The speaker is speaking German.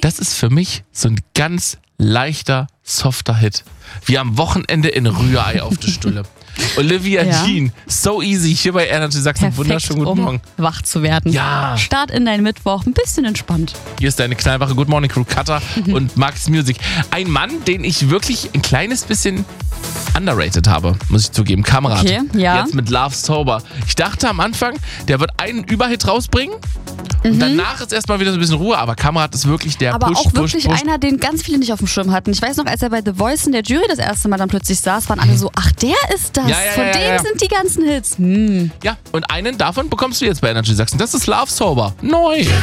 Das ist für mich so ein ganz leichter, softer Hit. Wie am Wochenende in Rührei auf der Stulle. Olivia Jean, So Easy, hier bei Energy Sachsen. Perfekt, Wunderschönen guten Morgen. um wach zu werden. Ja. Start in deinen Mittwoch, ein bisschen entspannt. Hier ist deine knallwache Good Morning Crew, Cutter und Max Music. Ein Mann, den ich wirklich ein kleines bisschen underrated habe, muss ich zugeben. Kamerad. Okay, ja. Jetzt mit Love Sober. Ich dachte am Anfang, der wird einen Überhit rausbringen. Und danach ist erstmal wieder so ein bisschen Ruhe, aber Kamerad ist wirklich der Aber Push, auch wirklich Push. einer, den ganz viele nicht auf dem Schirm hatten. Ich weiß noch, als er bei The Voice in der Jury das erste Mal dann plötzlich saß, waren alle so, ach, der ist das. Ja, ja, Von ja, dem ja. sind die ganzen Hits. Ja, und einen davon bekommst du jetzt bei Energy Sachsen. Das ist Love Sober. Neu.